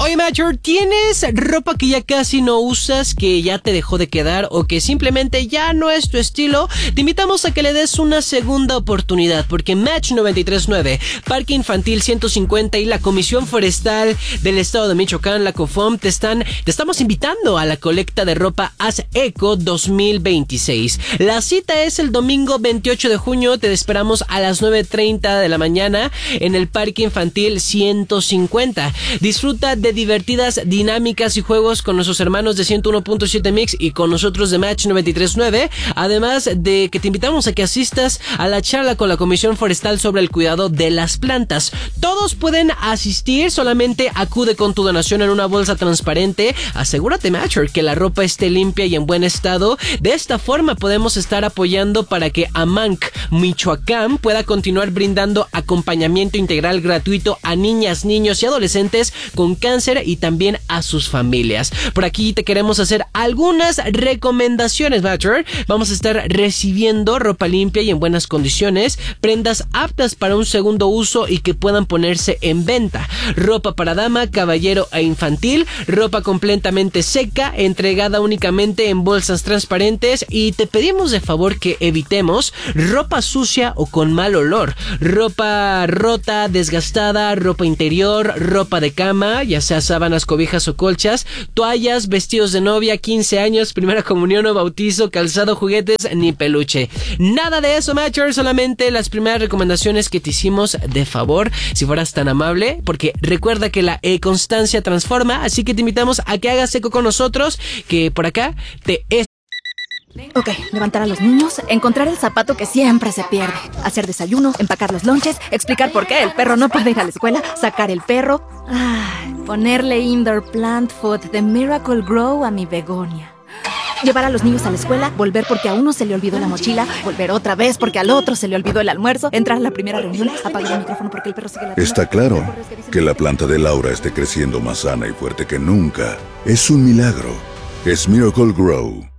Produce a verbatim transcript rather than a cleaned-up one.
Oye, Mature, ¿tienes ropa que ya casi no usas, que ya te dejó de quedar o que simplemente ya no es tu estilo? Te invitamos a que le des una segunda oportunidad, porque Match noventa y tres punto nueve, Parque Infantil ciento cincuenta y la Comisión Forestal del Estado de Michoacán, la COFOM, te están, te estamos invitando a la colecta de ropa Haz Eco dos mil veintiséis. La cita es el domingo veintiocho de junio, te esperamos a las nueve treinta de la mañana en el Parque Infantil ciento cincuenta. Disfruta de divertidas dinámicas y juegos con nuestros hermanos de ciento uno punto siete Mix y con nosotros de Match noventa y tres punto nueve, además de que te invitamos a que asistas a la charla con la Comisión Forestal sobre el cuidado de las plantas. Todos pueden asistir, solamente acude con tu donación en una bolsa transparente. Asegúrate, Matcher, que la ropa esté limpia y en buen estado. De esta forma podemos estar apoyando para que Amanc, Michoacán, pueda continuar brindando acompañamiento integral gratuito a niñas, niños y adolescentes con cáncer y también a sus familias. Por aquí te queremos hacer algunas recomendaciones, Matcher. Vamos a estar recibiendo ropa limpia y en buenas condiciones, prendas aptas para un segundo uso y que puedan ponerse en venta, ropa para dama, caballero e infantil, ropa completamente seca, entregada únicamente en bolsas transparentes, y te pedimos de favor que evitemos ropa sucia o con mal olor, ropa rota, desgastada, ropa interior, ropa de cama, ya sea sábanas, cobijas o colchas, toallas, vestidos de novia, quince años, primera comunión o bautizo, calzado, juguetes, ni peluche. Nada de eso, Matcher, solamente las primeras recomendaciones que te hicimos de favor, si fueras tan amable, porque recuerda que la e constancia transforma, así que te invitamos a que hagas eco con nosotros, que por acá te es. Ok, levantar a los niños, encontrar el zapato que siempre se pierde, hacer desayuno, empacar los lonches, explicar por qué el perro no puede ir a la escuela, sacar el perro, ay, ponerle indoor plant food de Miracle Grow a mi begonia. Llevar a los niños a la escuela, volver porque a uno se le olvidó la mochila, volver otra vez porque al otro se le olvidó el almuerzo, entrar a la primera reunión, apagar el micrófono porque el perro sigue la... Está claro que la planta de Laura esté creciendo más sana y fuerte que nunca. Es un milagro. Es Miracle Grow.